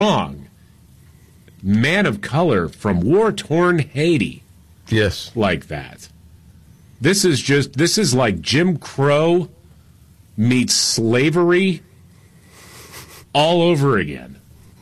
strong man of color from war-torn Haiti. Yes. Like that. This is like Jim Crow meets slavery all over again.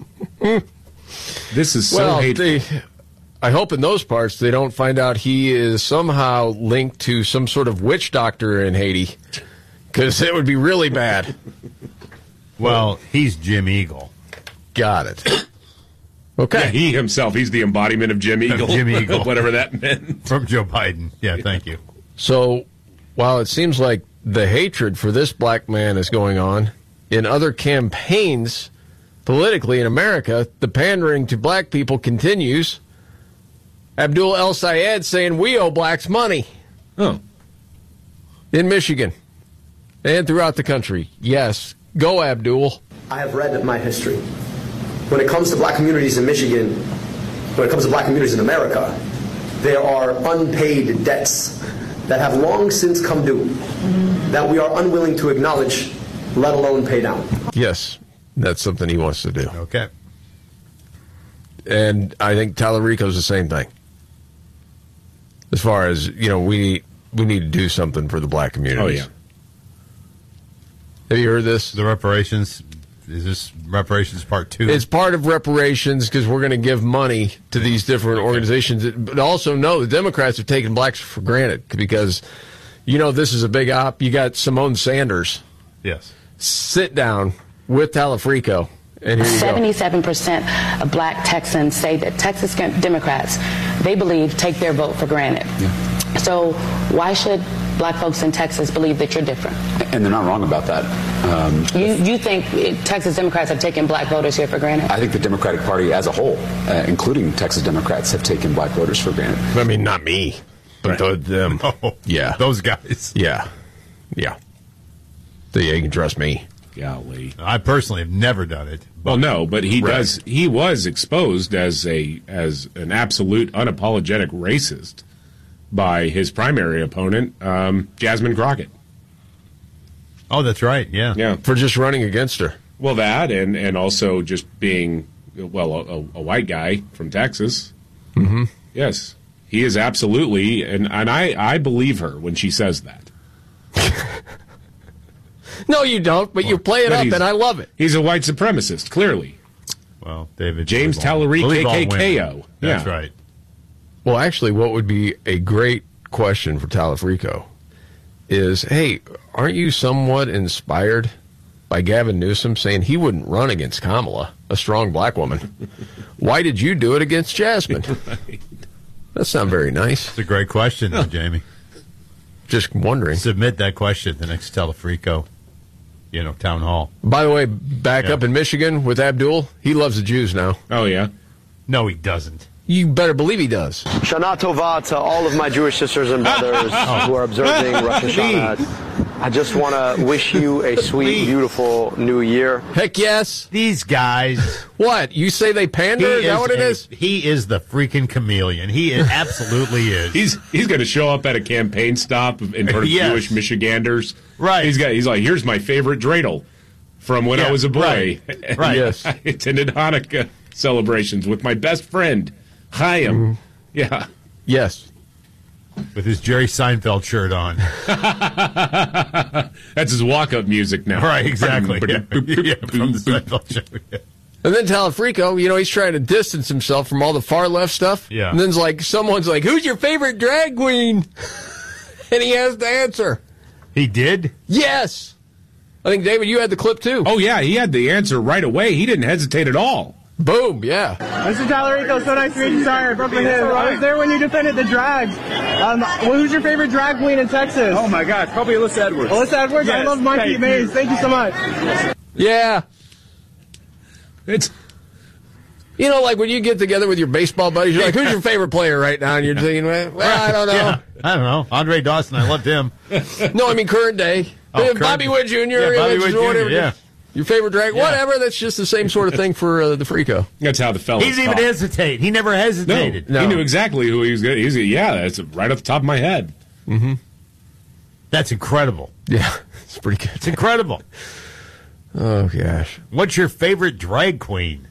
This is so hateful. I hope in those parts they don't find out he is somehow linked to some sort of witch doctor in Haiti, because it would be really bad. Well, he's Jim Eagle. Got it. Okay. Yeah, he himself, he's the embodiment of Jim Eagle. Jim Eagle. Whatever that meant. From Joe Biden. Yeah, thank you. So, while it seems like the hatred for this black man is going on, in other campaigns, politically in America, the pandering to black people continues. Abdul El Sayed saying we owe blacks money. Oh. In Michigan. And throughout the country. Yes. Go, Abdul. I have read my history. When it comes to black communities in Michigan, when it comes to black communities in America, there are unpaid debts that have long since come due that we are unwilling to acknowledge, let alone pay down. Yes, that's something he wants to do. Okay. And I think Tallarico's the same thing. As far as, we need to do something for the black communities. Oh, yeah. Have you heard this? The reparations, is this reparations part 2? It's part of reparations because we're going to give money to these different organizations. But also, no, the Democrats have taken blacks for granted because, this is a big op. You got Simone Sanders. Yes. Sit down with Tallarico. And here you 77% of black Texans say that Texas Democrats, they believe, take their vote for granted. Yeah. So why should black folks in Texas believe that you're different? And they're not wrong about that. You think Texas Democrats have taken black voters here for granted? I think the Democratic Party as a whole, including Texas Democrats, have taken black voters for granted. I mean, not me, but them. Oh, yeah. Those guys. Yeah. Yeah. So, yeah, you can trust me. Golly. I personally have never done it. Well, no, but he Right. does. He was exposed as an absolute unapologetic racist by his primary opponent, Jasmine Crockett. Oh, that's right. Yeah. Yeah. For just running against her. Well, that and also just being a white guy from Texas. Mm-hmm. Yes, he is absolutely, and I believe her when she says that. No, you don't, but you play it up, and I love it. He's a white supremacist, clearly. Well, David. James Tallarico, KKKO. That's Yeah. right. Well, actually, what would be a great question for Tallarico is, hey, aren't you somewhat inspired by Gavin Newsom saying he wouldn't run against Kamala, a strong black woman? Why did you do it against Jasmine? Right. That's not very nice. It's a great question, though, Jamie. Just wondering. Submit that question to the next Tallarico, town hall. By the way, back up in Michigan with Abdul, he loves the Jews now. Oh, yeah? No, he doesn't. You better believe he does. Shana Tova to all of my Jewish sisters and brothers who are observing Rosh Hashanah. I just want to wish you a sweet, beautiful new year. Heck yes. These guys. What? You say they pander? Is that what it is? He is the freaking chameleon. He absolutely is. He's going to show up at a campaign stop in front of Yes. Jewish Michiganders. Right. He's like, here's my favorite dreidel from when I was a boy. Right. Yes. I attended Hanukkah celebrations with my best friend, Chaim. Mm-hmm. Yeah. Yes. With his Jerry Seinfeld shirt on. That's his walk-up music now. Right, exactly. Yeah, from the Seinfeld show. Yeah. And then Tallarico, he's trying to distance himself from all the far left stuff. Yeah. And then someone's like, who's your favorite drag queen? And he has to answer. He did? Yes. I think, David, you had the clip too. Oh, yeah, he had the answer right away. He didn't hesitate at all. Boom, yeah. Mr. Tallarico, so nice to meet you. Sorry, Brooklyn Hills. I was there when you defended the drags. Who's your favorite drag queen in Texas? Oh my God, probably Alyssa Edwards. Alyssa Edwards? Yes, I love Monkey Maze. Thank you so much. Yeah. It's like when you get together with your baseball buddies, you're like, who's your favorite player right now? And you're thinking, well, I don't know. Yeah, I don't know. Andre Dawson, I loved him. No, I mean current day. Bobby Wood Jr. Yeah, Bobby Wood Jr., whatever. yeah. Your favorite drag, whatever. That's just the same sort of thing for the Frico. That's how the fellas He didn't even hesitate. He never hesitated. No. He knew exactly who he was going to. Yeah, that's right off the top of my head. Mm-hmm. That's incredible. Yeah, it's pretty good. It's incredible. Oh, gosh. What's your favorite drag queen?